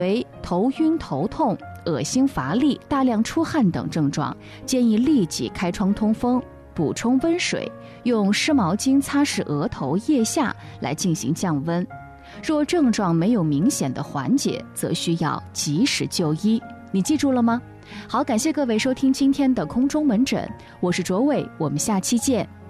为头晕头痛、恶心乏力、大量出汗等症状，建议立即开窗通风，补充温水，用湿毛巾擦拭额头、腋下来进行降温。若症状没有明显的缓解，则需要及时就医。你记住了吗？好，感谢各位收听今天的空中门诊，我是卓伟，我们下期见。